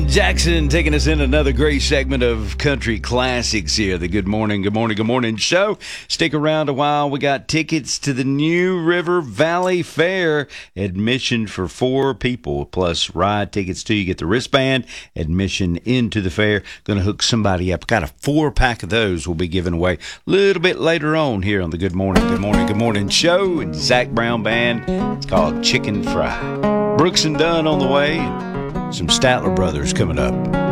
Jackson taking us in another great segment of country classics here. The Good Morning show. Stick around a while. We got tickets to the New River Valley Fair. Admission for 4 people plus ride tickets too. You get the wristband, admission into the fair. Going to hook somebody up. Got a 4-pack of those we'll be giving away a little bit later on here on the Good Morning show. And Zach Brown Band. It's called Chicken Fry. Brooks and Dunn on the way. Some Statler Brothers coming up.